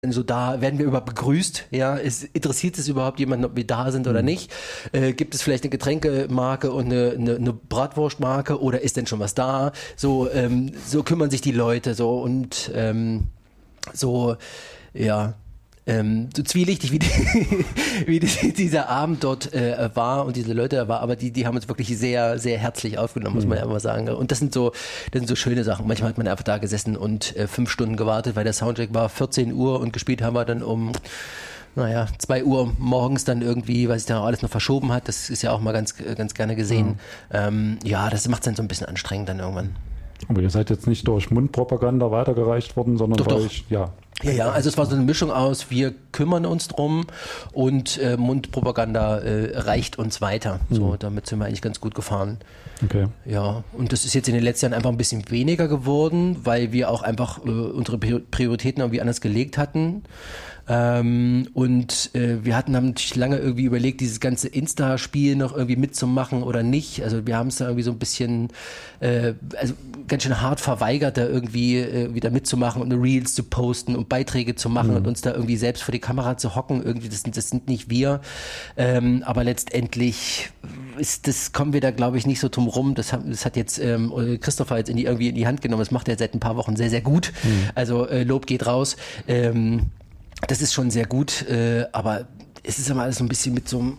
so da, werden wir überhaupt begrüßt? Ja, interessiert es überhaupt jemanden, ob wir da sind oder nicht? Gibt es vielleicht eine Getränkemarke und eine Bratwurstmarke oder ist denn schon was da? So kümmern sich die Leute so und so, ja. So zwielichtig wie dieser Abend dort war und diese Leute da war, aber die haben uns wirklich sehr, sehr herzlich aufgenommen, muss man ja mal sagen. Und das sind so schöne Sachen. Manchmal hat man einfach da gesessen und 5 Stunden gewartet, weil der Soundcheck war 14 Uhr und gespielt haben wir dann um 2 Uhr morgens dann irgendwie, weil sich da auch alles noch verschoben hat. Das ist ja auch mal ganz, ganz gerne gesehen. Das macht es dann so ein bisschen anstrengend dann irgendwann. Aber ihr seid jetzt nicht durch Mundpropaganda weitergereicht worden, sondern doch. Ja, also es war so eine Mischung aus, wir kümmern uns drum und Mundpropaganda reicht uns weiter. So, damit sind wir eigentlich ganz gut gefahren. Okay. Ja, und das ist jetzt in den letzten Jahren einfach ein bisschen weniger geworden, weil wir auch einfach unsere Prioritäten irgendwie anders gelegt hatten. Wir haben natürlich lange irgendwie überlegt, dieses ganze Insta-Spiel noch irgendwie mitzumachen oder nicht. Also wir haben es da irgendwie so ein bisschen, ganz schön hart verweigert, da irgendwie wieder mitzumachen und Reels zu posten und Beiträge zu machen und uns da irgendwie selbst vor die Kamera zu hocken. Irgendwie, das sind nicht wir. Aber letztendlich kommen wir da, glaube ich, nicht so drum rum. Das hat jetzt Christopher jetzt irgendwie in die Hand genommen. Das macht er seit ein paar Wochen sehr, sehr gut. Also Lob geht raus. Das ist schon sehr gut, aber es ist immer alles so ein bisschen mit so einem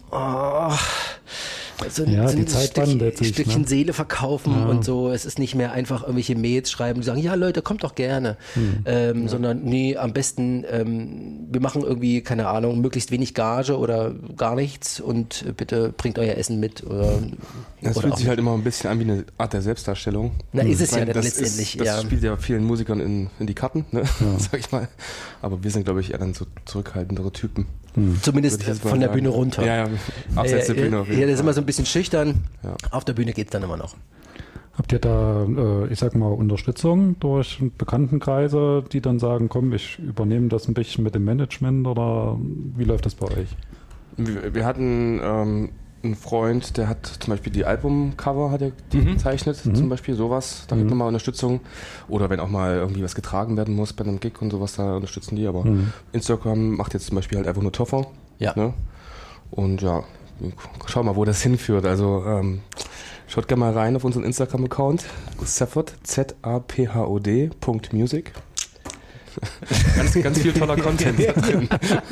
Stückchen Seele verkaufen und so. Es ist nicht mehr einfach irgendwelche Mails schreiben und sagen, ja Leute, kommt doch gerne. Sondern nee, am besten wir machen irgendwie, keine Ahnung, möglichst wenig Gage oder gar nichts und bitte bringt euer Essen mit. Das fühlt sich halt immer ein bisschen an wie eine Art der Selbstdarstellung. Na, ist es ja dann letztendlich. Das spielt ja vielen Musikern in die Karten, ne? Sag ich mal. Aber wir sind, glaube ich, eher dann so zurückhaltendere Typen. Zumindest von der Bühne runter. Ja, abseits der Bühne. Ja, das ist immer so ein bisschen schüchtern. Ja. Auf der Bühne geht's dann immer noch. Habt ihr da, ich sag mal, Unterstützung durch Bekanntenkreise, die dann sagen, komm, ich übernehme das ein bisschen mit dem Management oder wie läuft das bei euch? Wir hatten einen Freund, der hat zum Beispiel die Albumcover gezeichnet, zum Beispiel sowas. Da gibt nochmal Unterstützung. Oder wenn auch mal irgendwie was getragen werden muss bei einem Gig und sowas, da unterstützen die. Aber Instagram macht jetzt zum Beispiel halt einfach nur Toffer. Ja. Ne? Und ja, schau mal, wo das hinführt. Also schaut gerne mal rein auf unseren Instagram-Account. Zaphod, zaphod.music. Ganz viel toller Content da drin.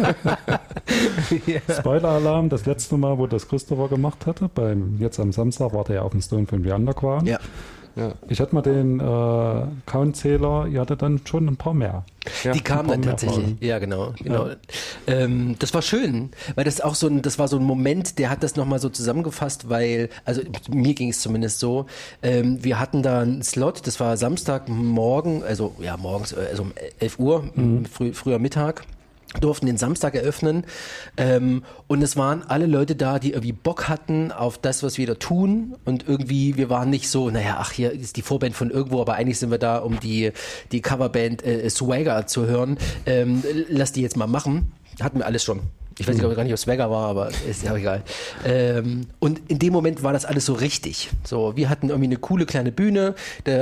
Spoiler-Alarm, das letzte Mal, wo das Christopher gemacht hatte, jetzt am Samstag war der ja auf dem Stone von Beyond Aquan. Ja. Ich hatte mal den Count-Zähler, ihr hattet dann schon ein paar mehr. Ja, die kamen dann tatsächlich. Ja, genau. Ja. Das war schön, weil das war so ein Moment, der hat das nochmal so zusammengefasst, weil, also mir ging es zumindest so, wir hatten da einen Slot, das war Samstagmorgen, morgens, also um 11 Uhr, früher Mittag. Durften den Samstag eröffnen und es waren alle Leute da, die irgendwie Bock hatten auf das, was wir da tun und irgendwie, wir waren nicht so, hier ist die Vorband von irgendwo, aber eigentlich sind wir da, um die Coverband Swagger zu hören, lass die jetzt mal machen, hatten wir alles schon. Ich weiß gar nicht, ob Swagger war, aber ist ja auch egal. Und in dem Moment war das alles so richtig. So, wir hatten irgendwie eine coole kleine Bühne,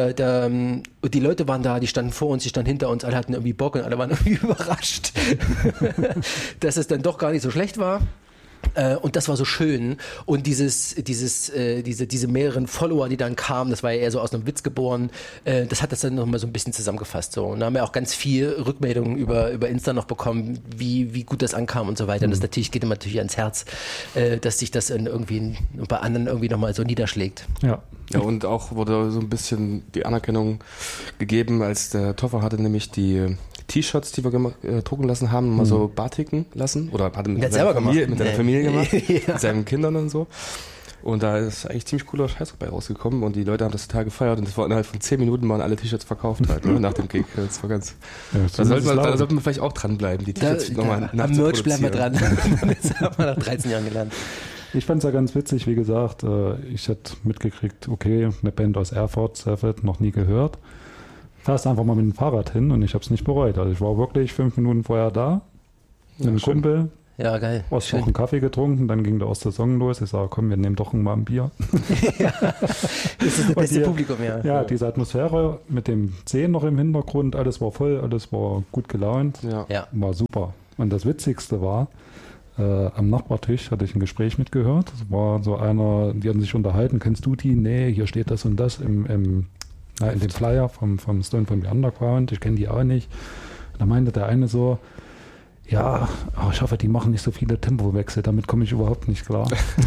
die Leute waren da, die standen vor uns, die standen hinter uns, alle hatten irgendwie Bock und alle waren irgendwie überrascht, dass es dann doch gar nicht so schlecht war. Und das war so schön. Und diese mehreren Follower, die dann kamen, das war ja eher so aus einem Witz geboren, das hat das dann nochmal so ein bisschen zusammengefasst. So. Und da haben wir auch ganz viel Rückmeldungen über Insta noch bekommen, wie gut das ankam und so weiter. Und das geht immer natürlich ans Herz, dass sich das bei anderen irgendwie nochmal so niederschlägt. Ja, und auch wurde so ein bisschen die Anerkennung gegeben, als der Toffer hatte nämlich die T-Shirts, die wir drucken lassen haben, mal so Batiken lassen. Oder hatte mit seiner Familie gemacht, mit seinen Kindern und so. Und da ist eigentlich ziemlich cooler Scheiß dabei rausgekommen und die Leute haben das total gefeiert und das war innerhalb von 10 Minuten waren alle T-Shirts verkauft halt, nach dem Gig. Das war ganz. Da sollten wir vielleicht auch dranbleiben, die T-Shirts nochmal am Merch bleiben wir dran. Das haben wir nach 13 Jahren gelernt. Ich fand es ja ganz witzig, wie gesagt, ich hätte mitgekriegt, okay, eine Band aus Erfurt, Zaphod, noch nie gehört. Fährst einfach mal mit dem Fahrrad hin und ich habe es nicht bereut. Also ich war wirklich 5 Minuten vorher da mit einem Kumpel. Ja, geil. Erst noch einen Kaffee getrunken, dann ging der erste Song los. Ich sage, komm, wir nehmen doch mal ein Bier. Ja, das ist das beste Publikum, ja. Ja, diese Atmosphäre mit dem See noch im Hintergrund, alles war voll, alles war gut gelaunt, war super. Und das Witzigste war, am Nachbartisch hatte ich ein Gespräch mitgehört. Das war so einer, die hatten sich unterhalten, kennst du die? Nee, hier steht das und das in dem Flyer vom Stone from the Underground, ich kenne die auch nicht. Und da meinte der eine so, ja, aber ich hoffe, die machen nicht so viele Tempowechsel, damit komme ich überhaupt nicht klar.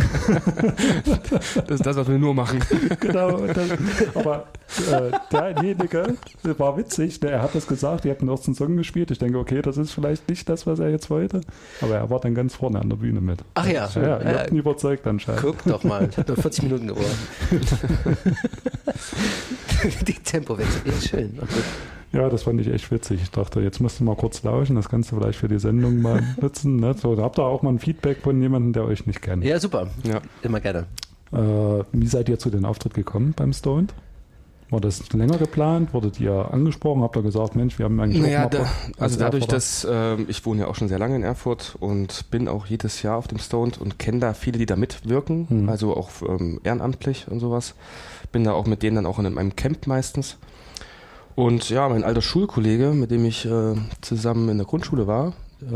Das ist das, was wir nur machen. Genau, aber derjenige, das war witzig, er hat das gesagt, die hatten den ersten Song gespielt. Ich denke, okay, das ist vielleicht nicht das, was er jetzt wollte, aber er war dann ganz vorne an der Bühne mit. Ach ja. Ja, ihr habt ihn überzeugt anscheinend. Guck doch mal, ich habe nur 40 Minuten gebraucht. Die Tempowechsel, ja, schön. Okay. Ja, das fand ich echt witzig. Ich dachte, jetzt musst du mal kurz lauschen, das kannst du vielleicht für die Sendung mal nutzen. Ne? So, da habt ihr auch mal ein Feedback von jemandem, der euch nicht kennt. Ja, super. Ja. Immer gerne. Wie seid ihr zu den Auftritt gekommen beim Stoned? War das länger geplant? Wurdet ihr angesprochen? Habt ihr gesagt, Mensch, wir haben eigentlich also dadurch, dass ich wohne ja auch schon sehr lange in Erfurt und bin auch jedes Jahr auf dem Stoned und kenne da viele, die da mitwirken, also auch ehrenamtlich und sowas. Bin da auch mit denen dann auch in einem Camp meistens. Und ja, mein alter Schulkollege, mit dem ich zusammen in der Grundschule war,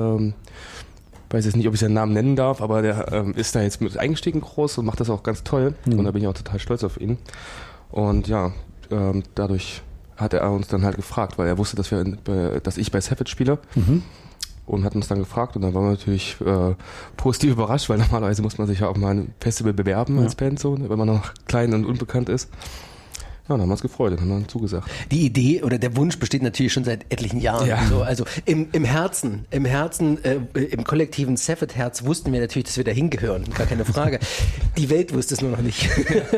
weiß jetzt nicht, ob ich seinen Namen nennen darf, aber der ist da jetzt mit eingestiegen groß und macht das auch ganz toll. Und da bin ich auch total stolz auf ihn. Und ja, dadurch hat er uns dann halt gefragt, weil er wusste, dass ich bei Savage spiele. Und hat uns dann gefragt und dann waren wir natürlich positiv überrascht, weil normalerweise muss man sich ja auch mal ein Festival bewerben als Band, so, wenn man noch klein und unbekannt ist. Ja, dann haben wir uns gefreut, dann haben wir zugesagt. Die Idee oder der Wunsch besteht natürlich schon seit etlichen Jahren. Ja. So, also im Herzen, im kollektiven Savage-Herz wussten wir natürlich, dass wir da hingehören, gar keine Frage. Die Welt wusste es nur noch nicht.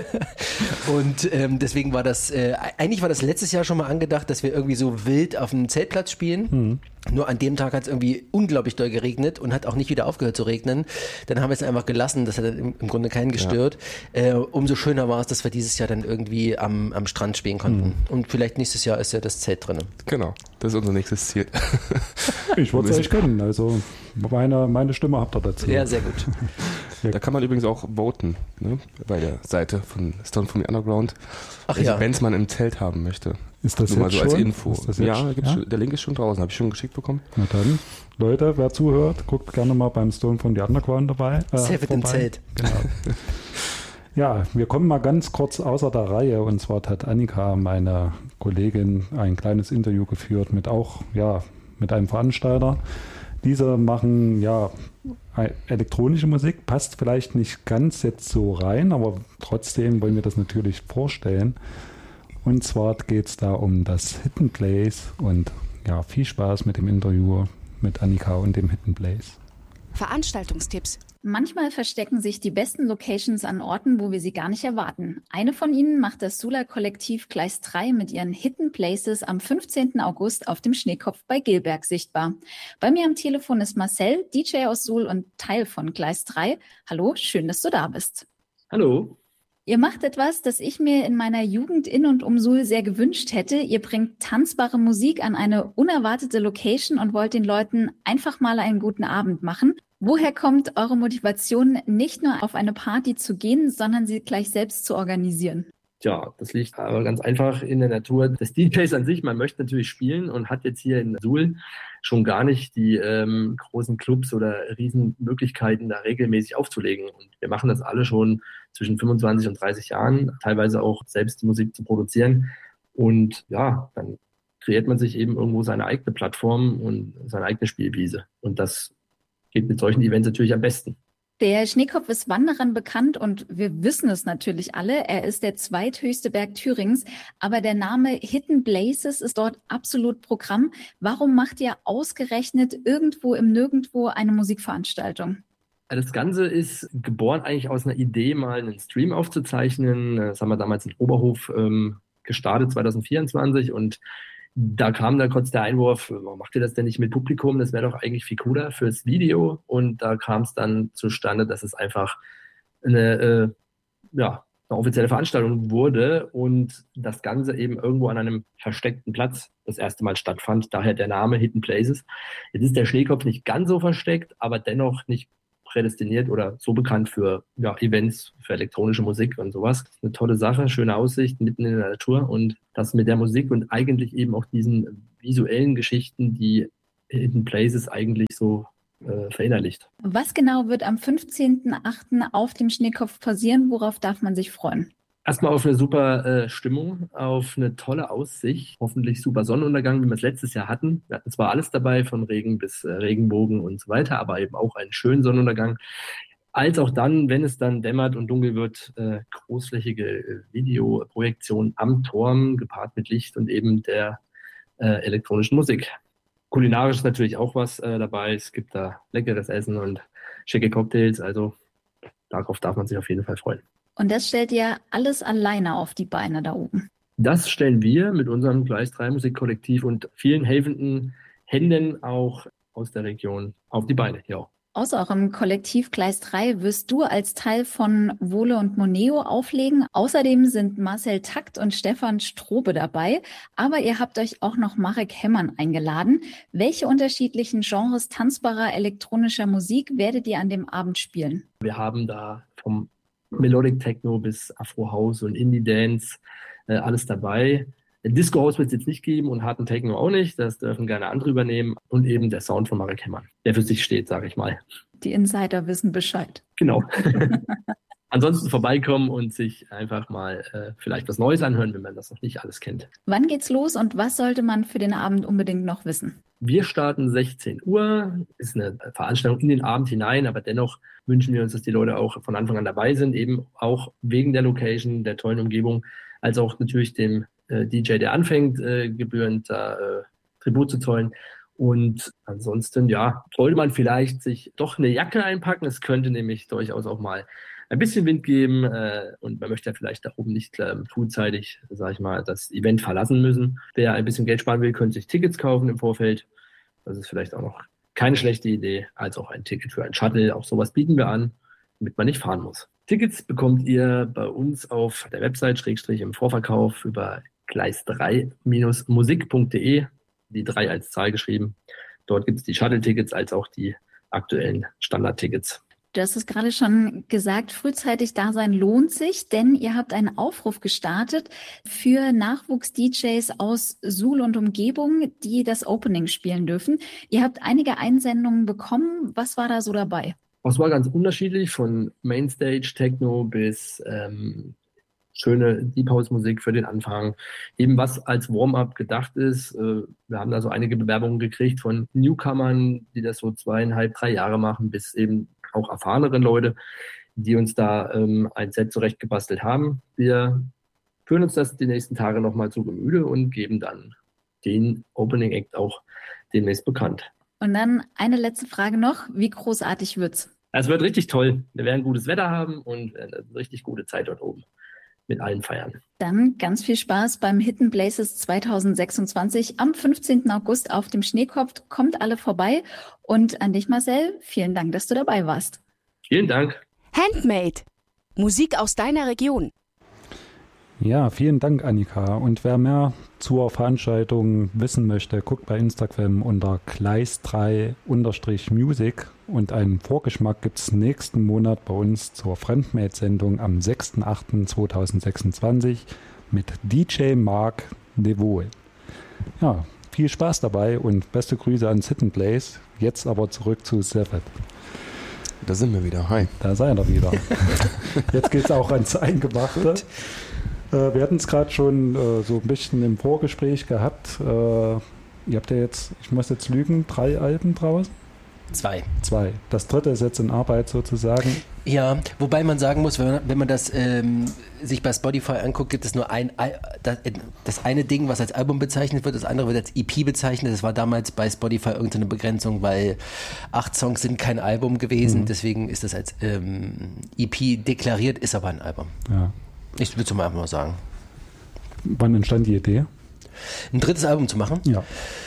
Und deswegen war das, eigentlich war das letztes Jahr schon mal angedacht, dass wir irgendwie so wild auf dem Zeltplatz spielen. Nur an dem Tag hat es irgendwie unglaublich doll geregnet und hat auch nicht wieder aufgehört zu regnen. Dann haben wir es einfach gelassen, das hat dann im Grunde keinen gestört. Umso schöner war es, dass wir dieses Jahr dann irgendwie am Strand spielen konnten. Und vielleicht nächstes Jahr ist ja das Zelt drin. Genau, das ist unser nächstes Ziel. Ich würde es euch gönnen, also meine Stimme habt ihr dazu. Ja, sehr gut. Da kann man übrigens auch voten, ne? Bei der Seite von Stone from the Underground, welche Bands man im Zelt haben möchte. Ist das nur mal so schon? Als Info. Ja, der Link ist schon draußen, habe ich schon geschickt bekommen. Na dann, Leute, wer zuhört, guckt gerne mal beim Stone from the Underground dabei. Save it im Zelt. Genau. Ja, wir kommen mal ganz kurz außer der Reihe, und zwar hat Annika, meine Kollegin, ein kleines Interview geführt mit einem Veranstalter. Diese machen elektronische Musik, passt vielleicht nicht ganz jetzt so rein, aber trotzdem wollen wir das natürlich vorstellen. Und zwar geht es da um das Hidden Place und ja, viel Spaß mit dem Interview mit Annika und dem Hidden Place. Veranstaltungstipps. Manchmal verstecken sich die besten Locations an Orten, wo wir sie gar nicht erwarten. Eine von ihnen macht das Sula-Kollektiv Gleis 3 mit ihren Hidden Places am 15. August auf dem Schneekopf bei Gilberg sichtbar. Bei mir am Telefon ist Marcel, DJ aus Suhl und Teil von Gleis 3. Hallo, schön, dass du da bist. Hallo. Ihr macht etwas, das ich mir in meiner Jugend in und um Suhl sehr gewünscht hätte. Ihr bringt tanzbare Musik an eine unerwartete Location und wollt den Leuten einfach mal einen guten Abend machen. Woher kommt eure Motivation, nicht nur auf eine Party zu gehen, sondern sie gleich selbst zu organisieren? Ja, das liegt aber ganz einfach in der Natur des DJs an sich. Man möchte natürlich spielen und hat jetzt hier in Suhl schon gar nicht die großen Clubs oder Riesenmöglichkeiten, da regelmäßig aufzulegen. Und wir machen das alle schon zwischen 25 und 30 Jahren, teilweise auch selbst die Musik zu produzieren. Und ja, dann kreiert man sich eben irgendwo seine eigene Plattform und seine eigene Spielwiese. Und das geht mit solchen Events natürlich am besten. Der Schneekopf ist Wanderern bekannt und wir wissen es natürlich alle. Er ist der zweithöchste Berg Thürings, aber der Name Hidden Places ist dort absolut Programm. Warum macht ihr ausgerechnet irgendwo im Nirgendwo eine Musikveranstaltung? Das Ganze ist geboren eigentlich aus einer Idee, mal einen Stream aufzuzeichnen. Das haben wir damals in Oberhof gestartet, 2024, und da kam dann kurz der Einwurf, warum macht ihr das denn nicht mit Publikum? Das wäre doch eigentlich viel cooler fürs Video. Und da kam es dann zustande, dass es einfach eine eine offizielle Veranstaltung wurde und das Ganze eben irgendwo an einem versteckten Platz das erste Mal stattfand. Daher der Name Hidden Places. Jetzt ist der Schneekopf nicht ganz so versteckt, aber dennoch nicht prädestiniert oder so bekannt für Events, für elektronische Musik und sowas. Das ist eine tolle Sache, schöne Aussicht mitten in der Natur und das mit der Musik und eigentlich eben auch diesen visuellen Geschichten, die Hidden Places eigentlich so verinnerlicht. Was genau wird am 15.08. auf dem Schneekopf passieren? Worauf darf man sich freuen? Erstmal auf eine super Stimmung, auf eine tolle Aussicht, hoffentlich super Sonnenuntergang, wie wir es letztes Jahr hatten. Wir hatten zwar alles dabei, von Regen bis Regenbogen und so weiter, aber eben auch einen schönen Sonnenuntergang. Als auch dann, wenn es dann dämmert und dunkel wird, großflächige Videoprojektion am Turm, gepaart mit Licht und eben der elektronischen Musik. Kulinarisch ist natürlich auch was dabei. Es gibt da leckeres Essen und schicke Cocktails. Also darauf darf man sich auf jeden Fall freuen. Und das stellt ihr alles alleine auf die Beine da oben? Das stellen wir mit unserem Gleis 3 Musikkollektiv und vielen helfenden Händen auch aus der Region auf die Beine. Ja. Aus eurem Kollektiv Gleis 3 wirst du als Teil von Vole und Moneo auflegen. Außerdem sind Marcel Takt und Stefan Strobe dabei. Aber ihr habt euch auch noch Marek Hemmern eingeladen. Welche unterschiedlichen Genres tanzbarer elektronischer Musik werdet ihr an dem Abend spielen? Wir haben da vom Melodic Techno bis Afro House und Indie Dance alles dabei. Disco House wird es jetzt nicht geben und harten Techno auch nicht. Das dürfen gerne andere übernehmen. Und eben der Sound von Marek Hemmern, der für sich steht, sage ich mal. Die Insider wissen Bescheid. Genau. Ansonsten vorbeikommen und sich einfach mal vielleicht was Neues anhören, wenn man das noch nicht alles kennt. Wann geht's los und was sollte man für den Abend unbedingt noch wissen? Wir starten 16 Uhr. Ist eine Veranstaltung in den Abend hinein, aber dennoch wünschen wir uns, dass die Leute auch von Anfang an dabei sind, eben auch wegen der Location, der tollen Umgebung, als auch natürlich dem DJ, der anfängt, gebührend Tribut zu zollen. Und ansonsten, sollte man vielleicht sich doch eine Jacke einpacken. Es könnte nämlich durchaus auch mal ein bisschen Wind geben und man möchte ja vielleicht da oben nicht frühzeitig, sage ich mal, das Event verlassen müssen. Wer ein bisschen Geld sparen will, könnte sich Tickets kaufen im Vorfeld. Das ist vielleicht auch noch keine schlechte Idee, als auch ein Ticket für ein Shuttle. Auch sowas bieten wir an, damit man nicht fahren muss. Tickets bekommt ihr bei uns auf der Website, / im Vorverkauf über gleis3-musik.de, die 3 als Zahl geschrieben. Dort gibt es die Shuttle-Tickets als auch die aktuellen Standard-Tickets. Du hast es gerade schon gesagt, frühzeitig da sein lohnt sich, denn ihr habt einen Aufruf gestartet für Nachwuchs-DJs aus Suhl und Umgebung, die das Opening spielen dürfen. Ihr habt einige Einsendungen bekommen. Was war da so dabei? Es war ganz unterschiedlich, von Mainstage, Techno bis schöne Deep House Musik für den Anfang. Eben was als Warm-up gedacht ist. Wir haben da so einige Bewerbungen gekriegt von Newcomern, die das so 2,5, 3 Jahre machen, bis eben auch erfahreneren Leute, die uns da ein Set zurechtgebastelt haben. Wir führen uns das die nächsten Tage nochmal zu Gemüte und geben dann den Opening Act auch demnächst bekannt. Und dann eine letzte Frage noch. Wie großartig wird's? Es wird richtig toll. Wir werden gutes Wetter haben und eine richtig gute Zeit dort oben mit allen feiern. Dann ganz viel Spaß beim Hidden Places 2026 am 15. August auf dem Schneekopf. Kommt alle vorbei. Und an dich, Marcel, vielen Dank, dass du dabei warst. Vielen Dank. Handmade. Musik aus deiner Region. Ja, vielen Dank, Annika. Und wer mehr zur Veranstaltung wissen möchte, guckt bei Instagram unter gleis3-music und einen Vorgeschmack gibt es nächsten Monat bei uns zur Friendmade-Sendung am 6.8.2026 mit DJ Marc Devol. Ja, viel Spaß dabei und beste Grüße ans Hidden Place. Jetzt aber zurück zu Sefet. Da sind wir wieder. Hi. Da seid ihr wieder. Jetzt geht es auch ans Eingemachte. Wir hatten es gerade schon so ein bisschen im Vorgespräch gehabt. Ihr habt ja jetzt, ich muss jetzt lügen, 3 Alben draußen? 2. Das 3. ist jetzt in Arbeit sozusagen. Ja, wobei man sagen muss, wenn man das sich bei Spotify anguckt, gibt es nur das eine Ding, was als Album bezeichnet wird, das andere wird als EP bezeichnet. Das war damals bei Spotify irgendeine Begrenzung, weil 8 Songs sind kein Album gewesen. Deswegen ist das als EP deklariert, ist aber ein Album. Ja. Ich würde es mal einfach mal sagen. Wann entstand die Idee? Ein 3. Album zu machen? Ja.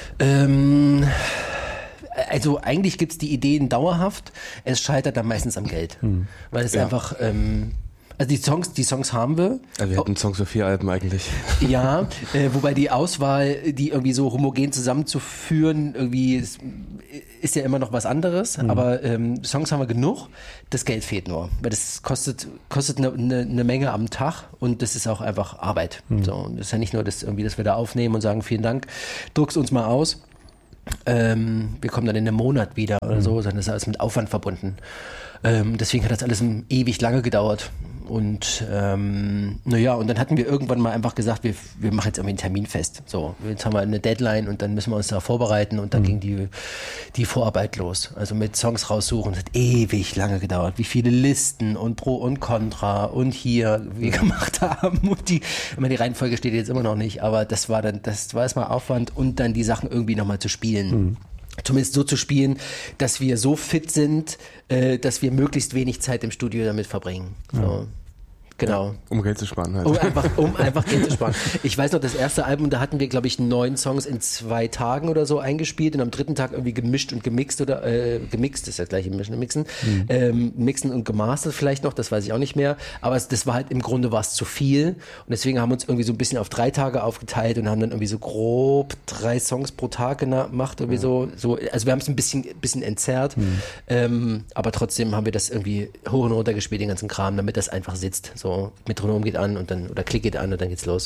Also eigentlich gibt es die Ideen dauerhaft. Es scheitert dann meistens am Geld. Weil es einfach, Also die Songs haben wir. Also wir hatten Songs für 4 Alben eigentlich. Ja, wobei die Auswahl, die irgendwie so homogen zusammenzuführen, irgendwie ist ja immer noch was anderes. Aber Songs haben wir genug. Das Geld fehlt nur, weil das kostet eine Menge am Tag und das ist auch einfach Arbeit. So, und das ist ja nicht nur das irgendwie, dass wir da aufnehmen und sagen, vielen Dank, druck's uns mal aus. Wir kommen dann in einem Monat wieder oder so, sondern das ist alles mit Aufwand verbunden. Deswegen hat das alles ewig lange gedauert. Und und dann hatten wir irgendwann mal einfach gesagt, wir machen jetzt irgendwie einen Termin fest. So, jetzt haben wir eine Deadline und dann müssen wir uns da vorbereiten und dann ging die Vorarbeit los. Also mit Songs raussuchen, das hat ewig lange gedauert. Wie viele Listen und Pro und Contra und hier wir gemacht haben. Und die Reihenfolge steht jetzt immer noch nicht, aber das war erstmal Aufwand und dann die Sachen irgendwie nochmal zu spielen. Zumindest so zu spielen, dass wir so fit sind, dass wir möglichst wenig Zeit im Studio damit verbringen. So. Genau. Um Geld zu sparen halt. Um einfach Geld zu sparen. Ich weiß noch, das erste Album, da hatten wir, glaube ich, 9 Songs in 2 Tagen oder so eingespielt und am 3. Tag irgendwie gemischt und gemixt oder gemixt, ist das gleiche Mischen und Mixen. Mixen und gemastert vielleicht noch, das weiß ich auch nicht mehr. Aber das war halt im Grunde was zu viel und deswegen haben wir uns irgendwie so ein bisschen auf 3 Tage aufgeteilt und haben dann irgendwie so grob 3 Songs pro Tag gemacht. Irgendwie so. Also wir haben es ein bisschen entzerrt, aber trotzdem haben wir das irgendwie hoch und runter gespielt, den ganzen Kram, damit das einfach sitzt. So. Metronom geht an und dann, oder Klick geht an und dann geht's los.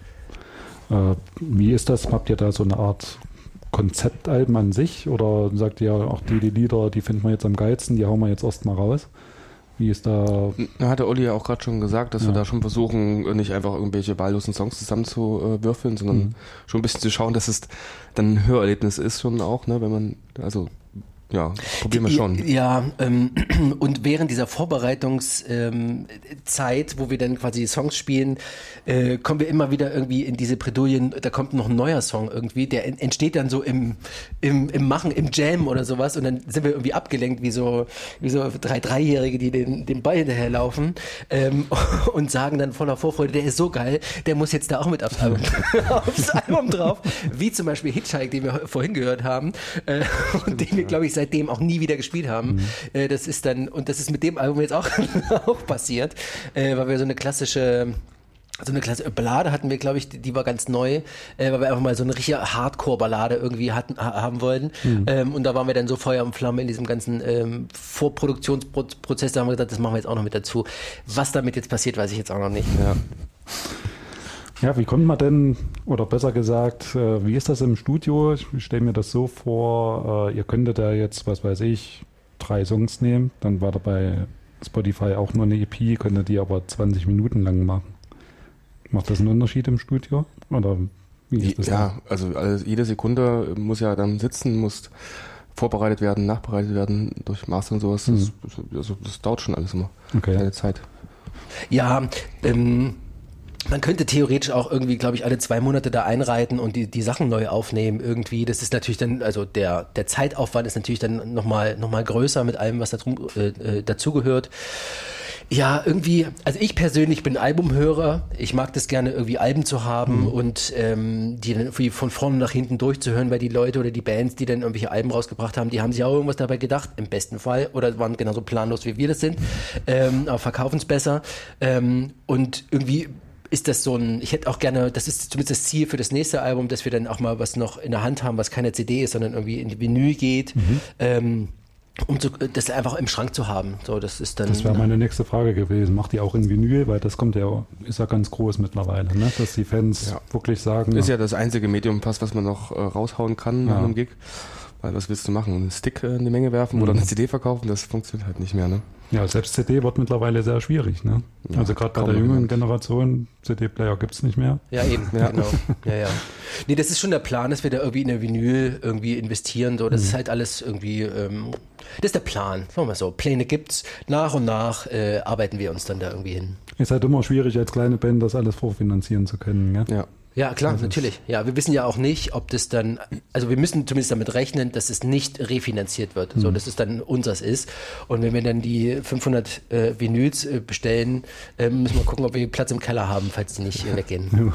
Ja. Wie ist das? Habt ihr da so eine Art Konzeptalben an sich oder sagt ihr auch die Lieder, die finden wir jetzt am geilsten, die hauen wir jetzt erstmal raus? Wie ist da... Hat der Olli ja auch gerade schon gesagt, dass wir da schon versuchen, nicht einfach irgendwelche wahllosen Songs zusammenzuwürfeln, sondern schon ein bisschen zu schauen, dass es dann ein Hörerlebnis ist schon auch, ne, wenn man, also... Ja, probieren wir schon. Ja, und während dieser Vorbereitungszeit, wo wir dann quasi die Songs spielen, kommen wir immer wieder irgendwie in diese Bredouillen, da kommt noch ein neuer Song irgendwie, der entsteht dann so im Machen, im Jam oder sowas und dann sind wir irgendwie abgelenkt, wie so 3-Jährige, die den Ball hinterherlaufen und sagen dann voller Vorfreude, der ist so geil, der muss jetzt da auch mit aufs Album drauf, wie zum Beispiel Hitchhike, den wir vorhin gehört haben und den wir, glaube ich, seitdem auch nie wieder gespielt haben. Das ist mit dem Album jetzt auch passiert, weil wir so eine klassische Ballade hatten wir, glaube ich, die war ganz neu, weil wir einfach mal so eine richtige Hardcore-Ballade irgendwie haben wollten. Und da waren wir dann so Feuer und Flamme in diesem ganzen Vorproduktionsprozess, da haben wir gesagt, das machen wir jetzt auch noch mit dazu. Was damit jetzt passiert, weiß ich jetzt auch noch nicht. Ja, wie kommt man denn, oder besser gesagt, wie ist das im Studio? Ich stelle mir das so vor, ihr könntet da jetzt, was weiß ich, 3 Songs nehmen, dann war da bei Spotify auch nur eine EP, könntet die aber 20 Minuten lang machen. Macht das einen Unterschied im Studio? Oder wie ist das? Ja, also jede Sekunde muss ja dann sitzen, muss vorbereitet werden, nachbereitet werden durch Master und sowas. Das dauert schon alles immer. Okay. Keine Zeit. Ja, man könnte theoretisch auch irgendwie, glaube ich, alle 2 Monate da einreiten und die Sachen neu aufnehmen irgendwie. Das ist natürlich dann, also der Zeitaufwand ist natürlich dann noch mal größer mit allem, was dazugehört. Ja, irgendwie, also ich persönlich bin Albumhörer. Ich mag das gerne, irgendwie Alben zu haben und die dann irgendwie von vorne nach hinten durchzuhören, weil die Leute oder die Bands, die dann irgendwelche Alben rausgebracht haben, die haben sich auch irgendwas dabei gedacht, im besten Fall, oder waren genauso planlos, wie wir das sind, aber verkaufen es besser. Und irgendwie ist das so ich hätte auch gerne, das ist zumindest das Ziel für das nächste Album, dass wir dann auch mal was noch in der Hand haben, was keine CD ist, sondern irgendwie in die Vinyl geht, um das einfach im Schrank zu haben. So, das wäre meine nächste Frage gewesen. Macht ihr auch in Vinyl? Weil das ist ja ganz groß mittlerweile, ne? Dass die Fans wirklich sagen... Ist ja das einzige Medium fast, was man noch raushauen kann nach einem Gig. Weil was willst du machen? Einen Stick in die Menge werfen oder eine CD verkaufen? Das funktioniert halt nicht mehr, ne? Ja, selbst CD wird mittlerweile sehr schwierig, ne? Ja, also gerade bei der jüngeren Generation, CD-Player gibt's nicht mehr. Ja, eben, genau. Ja. Nee, das ist schon der Plan, dass wir da irgendwie in der Vinyl irgendwie investieren. So, das ist halt alles irgendwie, das ist der Plan. Sagen wir mal so, Pläne gibt's. Nach und nach arbeiten wir uns dann da irgendwie hin. Ist halt immer schwierig, als kleine Band das alles vorfinanzieren zu können, ne? Ja. Ja, klar, natürlich. Ja, wir wissen ja auch nicht, ob das dann, also wir müssen zumindest damit rechnen, dass es nicht refinanziert wird, so, dass es dann unseres ist. Und wenn wir dann die 500 Vinyls bestellen, müssen wir gucken, ob wir Platz im Keller haben, falls die nicht weggehen.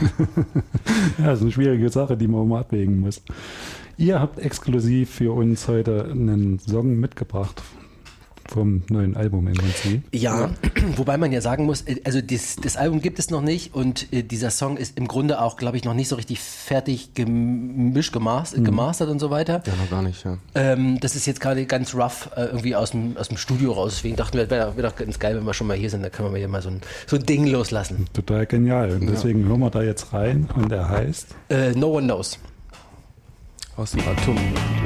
Ja, das ist eine schwierige Sache, die man mal abwägen muss. Ihr habt exklusiv für uns heute einen Song mitgebracht vom neuen Album im Prinzip. Ja, wobei man ja sagen muss, also das Album gibt es noch nicht und dieser Song ist im Grunde auch, glaube ich, noch nicht so richtig fertig gemastert und so weiter. Ja, noch gar nicht, ja. Das ist jetzt gerade ganz rough irgendwie aus dem Studio raus, deswegen dachten wir, wäre doch ganz geil, wenn wir schon mal hier sind, da können wir hier mal so ein Ding loslassen. Total genial und deswegen hören wir da jetzt rein und er heißt No One Knows. Aus dem Atom.